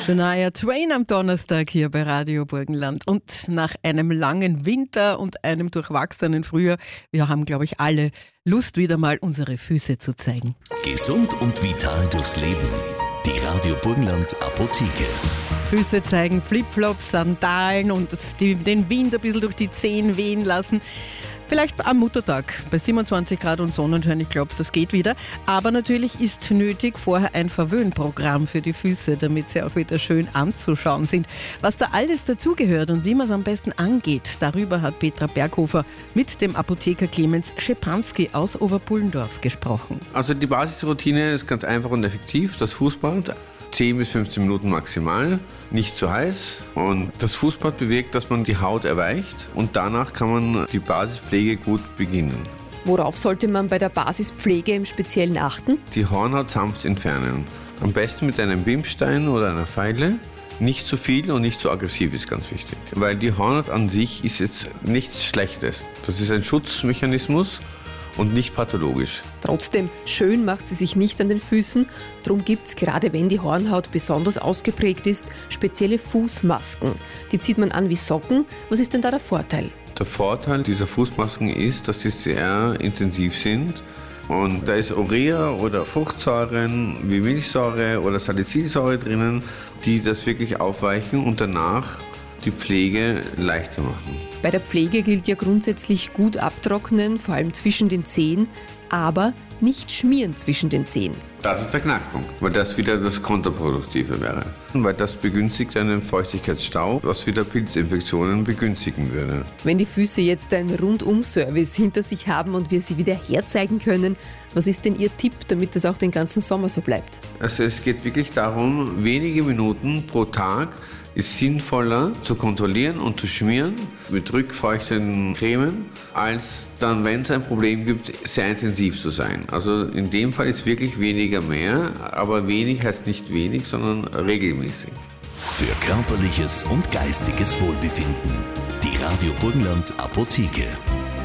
Shania Twain am Donnerstag hier bei Radio Burgenland. Und nach einem langen Winter und einem durchwachsenen Frühjahr, wir haben, glaube ich, alle Lust, wieder mal unsere Füße zu zeigen. Gesund und vital durchs Leben. Die Radio Burgenland Apotheke. Füße zeigen, Flipflops, Sandalen und den Wind ein bisschen durch die Zehen wehen lassen. Vielleicht am Muttertag bei 27 Grad und Sonnenschein, ich glaube, das geht wieder. Aber natürlich ist nötig vorher ein Verwöhnprogramm für die Füße, damit sie auch wieder schön anzuschauen sind. Was da alles dazugehört und wie man es am besten angeht, darüber hat Petra Berghofer mit dem Apotheker Clemens Schepanski aus Oberpullendorf gesprochen. Also die Basisroutine ist ganz einfach und effektiv. Das Fußbad, 10 bis 15 Minuten maximal, nicht zu heiß. Und das Fußbad bewirkt, dass man die Haut erweicht und danach kann man die Basispflege gut beginnen. Worauf sollte man bei der Basispflege im Speziellen achten? Die Hornhaut sanft entfernen. Am besten mit einem Bimsstein oder einer Feile. Nicht zu viel und nicht zu aggressiv ist ganz wichtig. Weil die Hornhaut an sich ist jetzt nichts Schlechtes. Das ist ein Schutzmechanismus und nicht pathologisch. Trotzdem, schön macht sie sich nicht an den Füßen. Darum gibt es, gerade wenn die Hornhaut besonders ausgeprägt ist, spezielle Fußmasken. Die zieht man an wie Socken. Was ist denn da der Vorteil? Der Vorteil dieser Fußmasken ist, dass sie sehr intensiv sind. Und da ist Urea oder Fruchtsäuren wie Milchsäure oder Salicylsäure drinnen, die das wirklich aufweichen und danach die Pflege leichter machen. Bei der Pflege gilt ja grundsätzlich gut abtrocknen, vor allem zwischen den Zehen, aber nicht schmieren zwischen den Zehen. Das ist der Knackpunkt, weil das wieder das Kontraproduktive wäre. Weil das begünstigt einen Feuchtigkeitsstau, was wieder Pilzinfektionen begünstigen würde. Wenn die Füße jetzt einen Rundum-Service hinter sich haben und wir sie wieder herzeigen können, was ist denn Ihr Tipp, damit das auch den ganzen Sommer so bleibt? Also es geht wirklich darum, wenige Minuten pro Tag ist sinnvoller zu kontrollieren und zu schmieren mit rückfeuchtenden Cremen, als dann, wenn es ein Problem gibt, sehr intensiv zu sein. Also in dem Fall ist wirklich weniger mehr, aber wenig heißt nicht wenig, sondern regelmäßig. Für körperliches und geistiges Wohlbefinden. Die Radio Burgenland Apotheke.